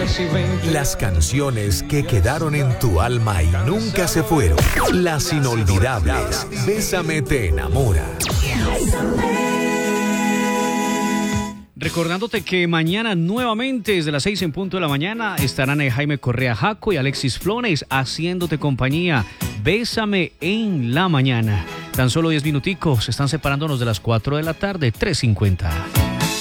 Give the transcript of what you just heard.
Las canciones que quedaron en tu alma y nunca se fueron. Las inolvidables. Bésame te enamora. Recordándote que mañana nuevamente desde las 6 en punto de la mañana estarán Jaime Correa Jaco y Alexis Flones haciéndote compañía. Bésame en la mañana. Tan solo 10 minuticos, están separándonos de las 4 de la tarde, 3:50.